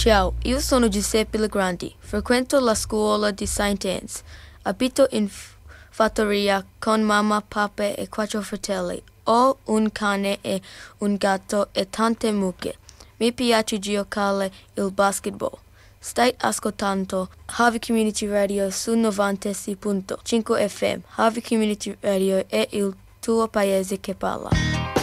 Ciao, io sono Giuseppe Legrandi, frequento la scuola di St. Anne's. Abito in fattoria con mamma, papà e 4 fratelli. Ho un cane e un gatto e tante mucche. Mi piace giocare il basketball. Stai ascoltando Harvey Community Radio su 96.5 FM. Harvey Community Radio è il tuo paese che parla.